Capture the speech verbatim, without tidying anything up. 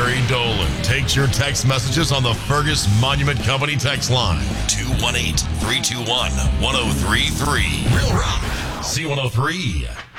Jerry Dolan takes your text messages on the Fergus Monument Company text line. two one eight, three two one, one oh three three. Real Rock. C one oh three.